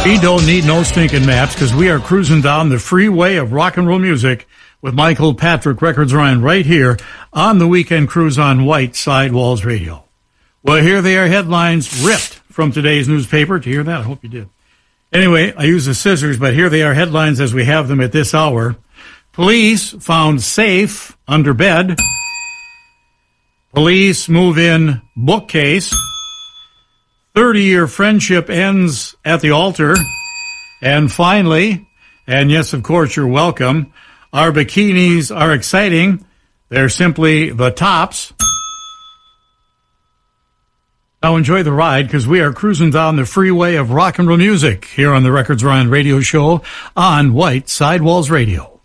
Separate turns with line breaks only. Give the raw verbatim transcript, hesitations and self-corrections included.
We don't need no stinking maps because we are cruising down the freeway of rock and roll music with Michael Patrick Records Ryan right here on the Weekend Cruise on White Sidewalls Radio. Well, here they are, headlines ripped from today's newspaper. Did you hear that? I hope you did. Anyway, I use the scissors, but here they are, headlines as we have them at this hour. Police found safe under bed. Police move in bookcase. thirty-year friendship ends at the altar. And finally, and yes, of course, you're welcome, our bikinis are exciting. They're simply the tops. Now enjoy the ride because we are cruising down the freeway of rock and roll music here on the Records Ryan radio show on White Sidewalls Radio.